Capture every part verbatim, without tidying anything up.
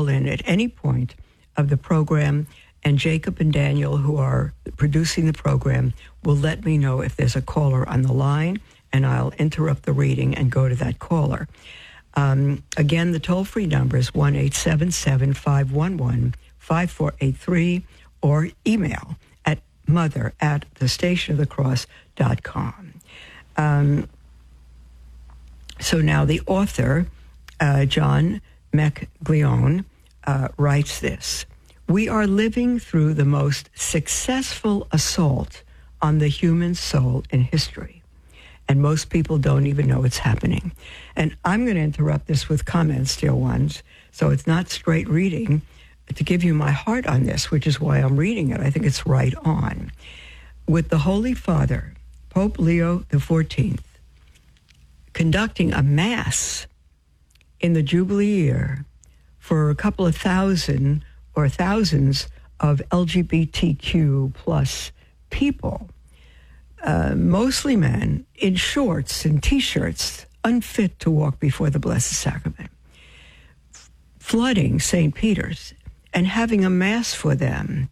call in at any point of the program, and Jacob and Daniel, who are producing the program, will let me know if there's a caller on the line, and I'll interrupt the reading and go to that caller. Um, again, the toll-free number is one eight seven seven, five one one, five four eight three, or email at mother at the station of the cross dot com. Um, so now the author, uh, John McGleone, uh, writes this. We are living through the most successful assault on the human soul in history. And most people don't even know it's happening. And I'm going to interrupt this with comments, dear ones, so it's not straight reading, to give you my heart on this, which is why I'm reading it. I think it's right on. With the Holy Father, Pope Leo the fourteenth, conducting a mass in the Jubilee year for a couple of thousand or thousands of L G B T Q plus people, uh, mostly men, in shorts and T-shirts, unfit to walk before the Blessed Sacrament, f- flooding Saint Peter's and having a mass for them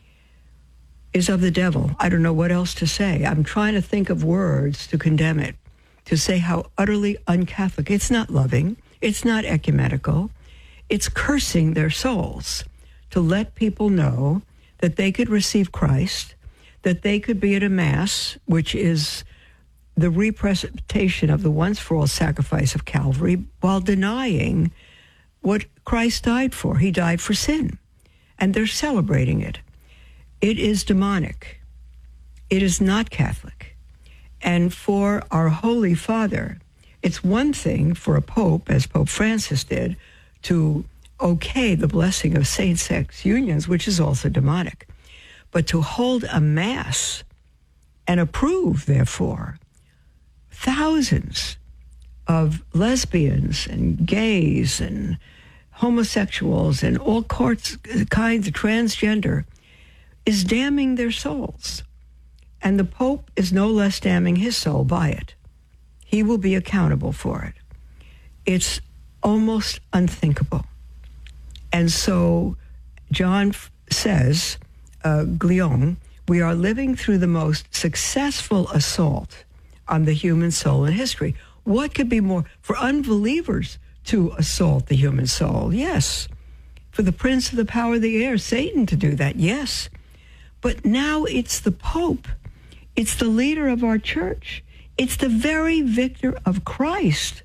is of the devil. I don't know what else to say. I'm trying to think of words to condemn it, to say how utterly un-Catholic. It's not loving. It's not ecumenical. It's cursing their souls to let people know that they could receive Christ, that they could be at a mass, which is the representation of the once-for-all sacrifice of Calvary, while denying what Christ died for. He died for sin, and they're celebrating it. It is demonic. It is not Catholic. And for our Holy Father, it's one thing for a pope, as Pope Francis did, to okay the blessing of same-sex unions, which is also demonic. But to hold a mass and approve, therefore, thousands of lesbians and gays and homosexuals and all sorts, kinds of transgender is damning their souls. And the Pope is no less damning his soul by it. He will be accountable for it. It's almost unthinkable. And so John f- says, uh, Glion, we are living through the most successful assault on the human soul in history. What could be more for unbelievers to assault the human soul? Yes. For the prince of the power of the air, Satan, to do that? Yes. But now it's the Pope. It's the leader of our church. It's the very victor of Christ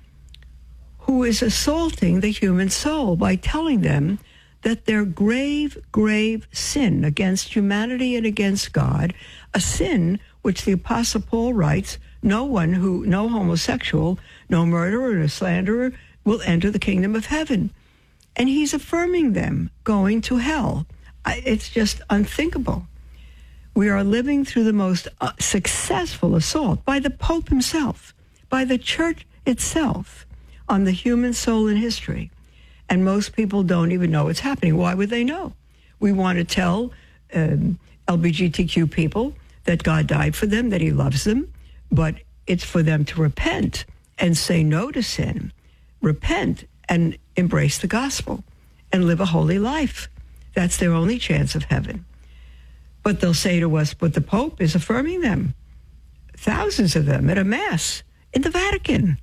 who is assaulting the human soul by telling them that their grave, grave sin against humanity and against God, a sin which the Apostle Paul writes, no one who, no homosexual, no murderer, no slanderer will enter the kingdom of heaven. And he's affirming them going to hell. I, it's just unthinkable. We are living through the most uh, successful assault by the Pope himself, by the church itself, on the human soul in history. And most people don't even know it's happening. Why would they know? We want to tell um, L G B T Q people that God died for them, that he loves them, but it's for them to repent and say no to sin, repent and embrace the gospel and live a holy life. That's their only chance of heaven. But they'll say to us, but the Pope is affirming them, thousands of them at a mass in the Vatican.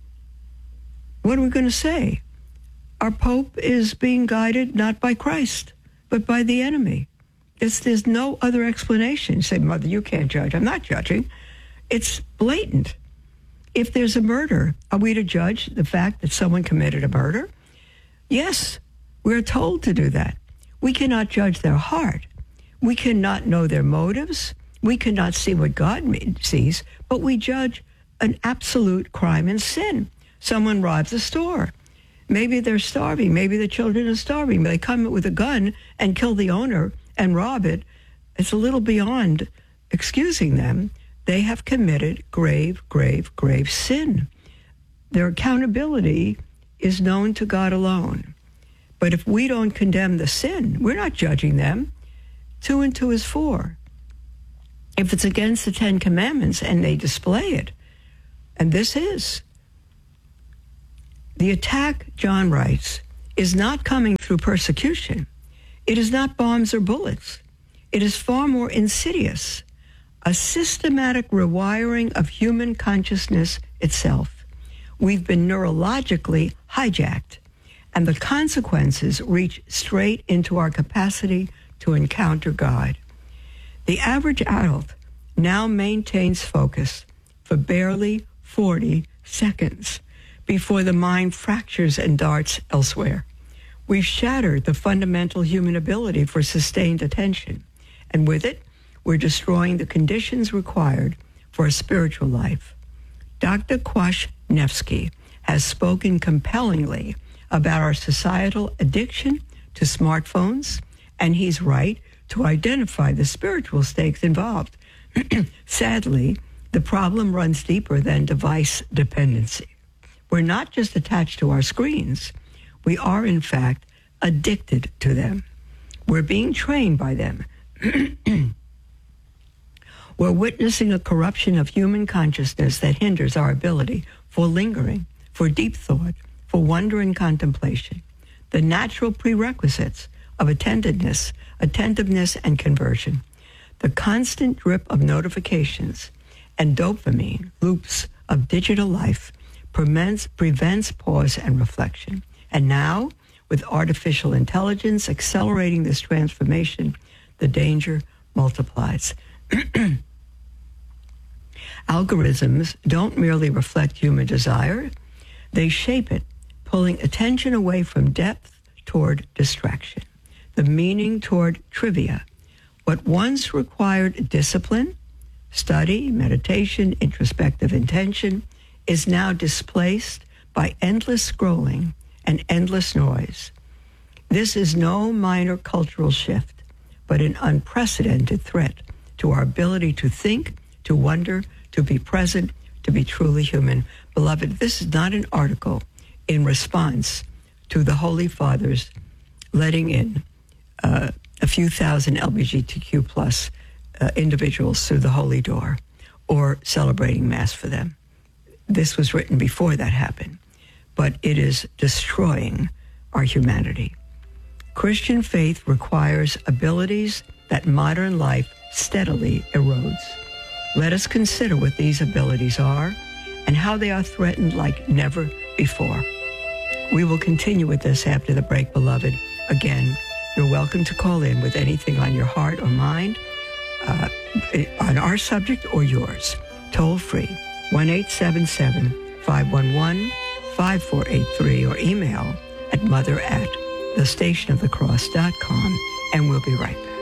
What are we going to say? Our Pope is being guided not by Christ, but by the enemy. It's, there's no other explanation. You say, Mother, you can't judge. I'm not judging. It's blatant. If there's a murder, are we to judge the fact that someone committed a murder? Yes, we're told to do that. We cannot judge their heart. We cannot know their motives. We cannot see what God sees, but we judge an absolute crime and sin. Someone robs a store. Maybe they're starving. Maybe the children are starving. They come with a gun and kill the owner and rob it. It's a little beyond excusing them. They have committed grave, grave, grave sin. Their accountability is known to God alone. But if we don't condemn the sin, we're not judging them. Two and two is four. If it's against the Ten Commandments and they display it, and this is, the attack, John writes, is not coming through persecution. It is not bombs or bullets. It is far more insidious, a systematic rewiring of human consciousness itself. We've been neurologically hijacked, and the consequences reach straight into our capacity to encounter God. The average adult now maintains focus for barely forty seconds before the mind fractures and darts elsewhere. We've shattered the fundamental human ability for sustained attention, and with it, we're destroying the conditions required for a spiritual life. Doctor Kwasniewski has spoken compellingly about our societal addiction to smartphones, and he's right to identify the spiritual stakes involved. Sadly, the problem runs deeper than device dependency. We're not just attached to our screens. We are, in fact, addicted to them. We're being trained by them. We're witnessing a corruption of human consciousness that hinders our ability for lingering, for deep thought, for wonder and contemplation, the natural prerequisites of attentiveness, attentiveness and conversion. The constant drip of notifications and dopamine loops of digital life prevents, prevents pause and reflection. And now, with artificial intelligence accelerating this transformation, the danger multiplies. Algorithms don't merely reflect human desire, they shape it, pulling attention away from depth toward distraction, the meaning toward trivia. What once required discipline, study, meditation, introspective intention, is now displaced by endless scrolling and endless noise. This is no minor cultural shift, but an unprecedented threat to our ability to think, to wonder, to be present, to be truly human. Beloved, this is not an article in response to the Holy Fathers letting in uh, a few thousand L G B T Q plus uh, individuals through the Holy Door or celebrating Mass for them. This was written before that happened, but it is destroying our humanity. Christian faith requires abilities that modern life steadily erodes. Let us consider what these abilities are and how they are threatened like never before. We will continue with this after the break, beloved. Again, you're welcome to call in with anything on your heart or mind, uh, on our subject or yours. Toll free, one eight seven seven, five one one, five four eight three, or email at mother at the station of the cross dot com, and we'll be right back.